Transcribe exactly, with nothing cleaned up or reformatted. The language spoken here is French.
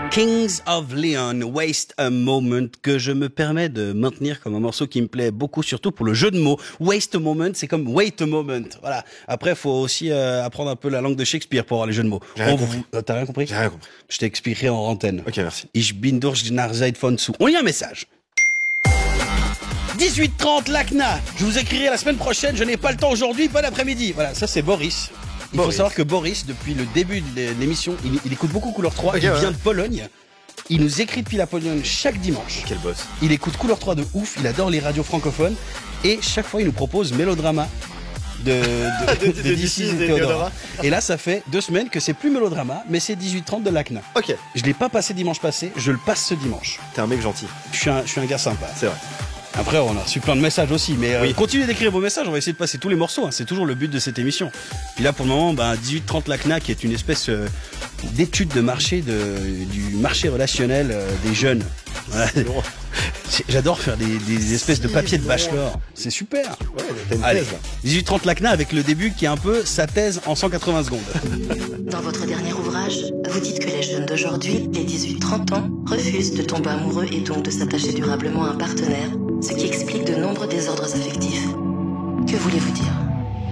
Kings of Leon, Waste a Moment, que je me permets de maintenir comme un morceau qui me plaît beaucoup, surtout pour le jeu de mots. Waste a Moment, c'est comme wait a moment. Voilà. Après, faut aussi euh, apprendre un peu la langue de Shakespeare pour avoir les jeux de mots. J'ai rien On compris. vous- T'as rien compris? J'ai rien compris. Je t'expliquerai en antenne. Ok, merci. Ich bin durch nach Zeit von zu. On y a un message. dix-huit trente, l'A C N A. Je vous écrirai la semaine prochaine, je n'ai pas le temps aujourd'hui, bon après-midi. Voilà, ça c'est Boris. Il Boris. faut savoir que Boris, depuis le début de l'émission, il, il écoute beaucoup Couleur trois, Ok, il ouais. vient de Pologne. Il nous écrit depuis la Pologne chaque dimanche. Quel boss. Il écoute Couleur trois de ouf, il adore les radios francophones. Et chaque fois, il nous propose Mélodrama de, de, De- de, de D C D C et et Théodora. Théodora. Et là, ça fait deux semaines que c'est plus Mélodrama, mais c'est dix-huit trente de l'A C N A. Ok, Je l'ai pas passé dimanche passé, je le passe ce dimanche. t'es un mec gentil. Je suis un, je suis un gars sympa. C'est vrai. Après, on a reçu plein de messages aussi, mais euh, Oui. continuez d'écrire vos messages, on va essayer de passer tous les morceaux, hein. C'est toujours le but de cette émission. Puis là, pour le moment, bah, dix-huit trente l'A C N A, qui est une espèce euh, d'étude de marché, de, du marché relationnel euh, des jeunes. Voilà. C'est- J'adore faire des, des espèces de papiers de bachelor, c'est super. Ouais, t'as une Allez, thèse là. dix-huit trente l'A C N A avec le début qui est un peu sa thèse en cent quatre-vingts secondes. Dans votre dernier ouvrage, vous dites que les jeunes d'aujourd'hui, les dix-huit trente ans, refusent de tomber amoureux et donc de s'attacher durablement à un partenaire, ce qui explique de nombreux désordres affectifs. Que voulez-vous dire ?